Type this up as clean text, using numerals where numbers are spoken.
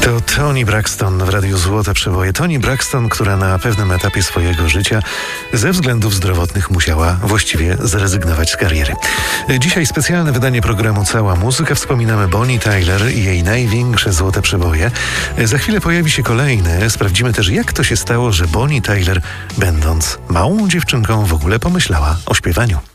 To Toni Braxton w Radiu Złote Przeboje. Toni Braxton, która na pewnym etapie swojego życia ze względów zdrowotnych musiała właściwie zrezygnować z kariery. Dzisiaj specjalne wydanie programu Cała Muzyka. Wspominamy Bonnie Tyler i jej największe złote przeboje. Za chwilę pojawi się kolejny. Sprawdzimy też, jak to się stało, że Bonnie Tyler, będąc małą dziewczynką, w ogóle pomyślała o śpiewaniu.